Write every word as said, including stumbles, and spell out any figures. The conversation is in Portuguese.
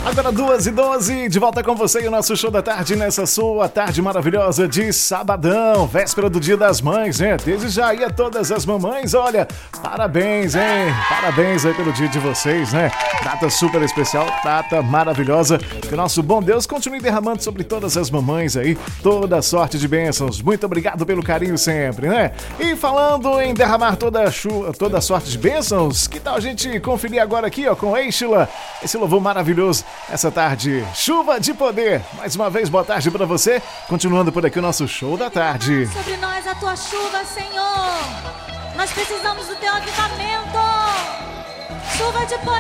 Agora duas e doze, de volta com você e o nosso show da tarde nessa sua tarde maravilhosa de sabadão, véspera do Dia das Mães, né? Desde já aí a todas as mamães, olha, parabéns, hein? Parabéns aí pelo dia de vocês, né? Data super especial, data maravilhosa. Que o nosso bom Deus continue derramando sobre todas as mamães aí, toda sorte de bênçãos. Muito obrigado pelo carinho sempre, né? E falando em derramar toda a, chu- toda a sorte de bênçãos, que tal a gente conferir agora aqui, ó, com Eichila, esse louvor maravilhoso. Essa tarde, chuva de poder. Mais uma vez, boa tarde pra você. Continuando por aqui o nosso show da tarde. Sobre nós a tua chuva, Senhor. Nós precisamos do teu avivamento. Chuva de poder.